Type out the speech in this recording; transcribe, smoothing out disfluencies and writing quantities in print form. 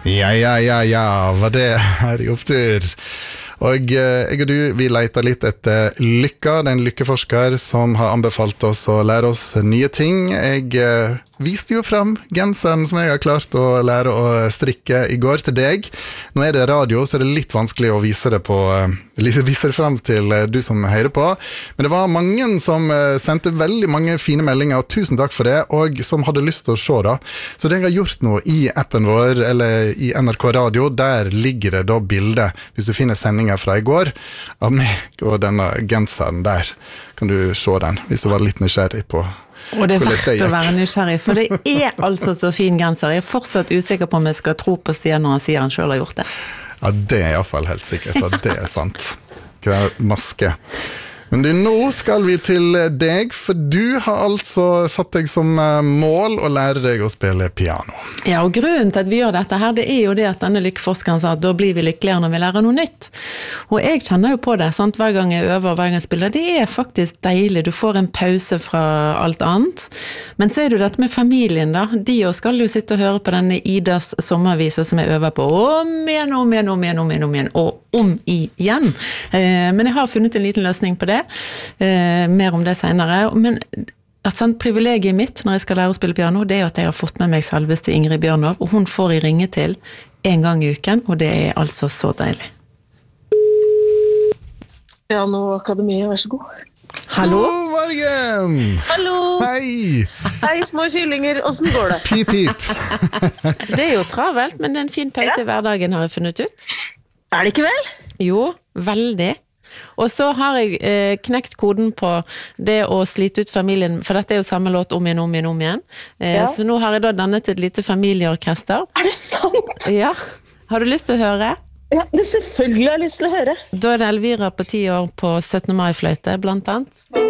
Ja, var det her I opptur. Og jeg og du, vi leter litt etter Lykka, den lykkeforsker som har anbefalt oss å lære oss nye ting. Jeg viste jo frem genseren som jeg har klart å lære å strikke I går til deg. Nå det radio, så det litt vanskelig å vise det frem til du som hører på. Men det var mange som sendte veldig mange fine meldinger, og tusen takk for det, og som hadde lyst til å se da. Så det jeg har gjort nå I appen vår, eller I NRK Radio, der ligger det da bilder, hvis du finner sendingen fra I går, av meg og denne genseren der. Kan du se den, hvis du var litt nysgjerrig på. Og det verdt å være nysgjerrig, for det altså så fin genser. Jeg fortsatt usikker på om jeg skal tro på Stian når han sier han selv har gjort det. Ja, det I hvert fall helt sikkert, at det sant. Hver maske. Men nå skal vi til deg, for du har altså satt deg som mål å lære deg å spille piano. Ja, og grunnen til at vi gjør dette her, det jo det at denne lykkeforskeren sa at da blir vi lykkeligere når vi lærer noe nytt. Og jeg kjenner jo på det, sant? Hver gang jeg øver, hver gang jeg spiller, det faktisk deilig. Du får en pause fra alt annet. Men så det dette med familien da. De skal jo sitte og høre på denne Idas sommervise som jeg øver på om igjen, og om igjen. Men jeg har funnet en liten løsning på det. Mer om det senere. Men et privilegiet mitt når jeg skal lære å spille piano, det at jeg har fått med meg selveste Ingrid Bjørnov, og hun får jeg ringe til en gang I uken, og det altså så deilig. Pianoakademiet, vær så god. Hallo? God morgen! Hallo! Hei! Hei, små kyllinger, hvordan går det? Pip, pip. Det jo travelt, men det en fin pause I hverdagen har jeg funnet ut. Det ikke vel? Jo, veldig. Og så har jeg knekt koden på det å slite ut familien, for dette jo samme låt om igjen. Så nå har jeg da dannet et lite familieorkester. Det sant? Ja. Har du lyst til å høre? Ja, det selvfølgelig har jeg lyst til å høre. Da det Elvira på 10 år på 17. mai-fløyte, blant annet.